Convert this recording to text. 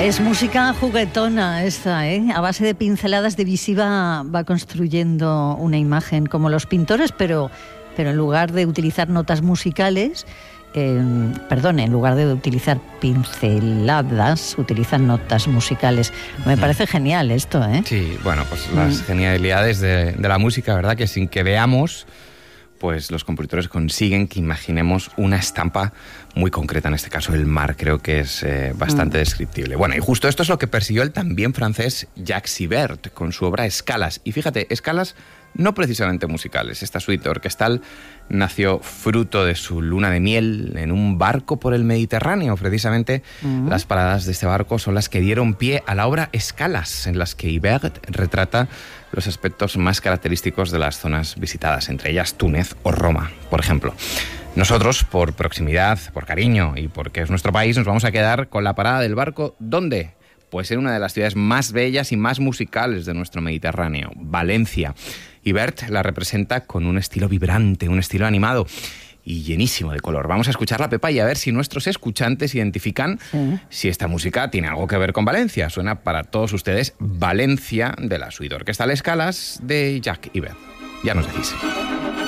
Es música juguetona esta, ¿eh? A base de pinceladas de visiva va construyendo una imagen como los pintores, pero en lugar de utilizar notas musicales, en lugar de utilizar pinceladas, utilizan notas musicales. Me parece genial esto, ¿eh? Sí, bueno, pues las genialidades de la música, ¿verdad? Que sin que veamos, pues los compositores consiguen que imaginemos una estampa muy concreta, en este caso el mar, creo que es bastante descriptible. Bueno, y justo esto es lo que persiguió el también francés Jacques Ibert con su obra Escalas. Y fíjate, escalas no precisamente musicales. Esta suite orquestal nació fruto de su luna de miel en un barco por el Mediterráneo. Precisamente las paradas de este barco son las que dieron pie a la obra Escalas, en las que Ibert retrata los aspectos más característicos de las zonas visitadas, entre ellas Túnez o Roma, por ejemplo. Nosotros, por proximidad, por cariño y porque es nuestro país, nos vamos a quedar con la parada del barco. ¿Dónde? Pues en una de las ciudades más bellas y más musicales de nuestro Mediterráneo, Valencia. Ibert la representa con un estilo vibrante, un estilo animado y llenísimo de color. Vamos a escucharla, Pepa, y a ver si nuestros escuchantes identifican si esta música tiene algo que ver con Valencia. Suena para todos ustedes Valencia, de la suite orquestal Escalas de Jacques Ibert. Ya nos decís.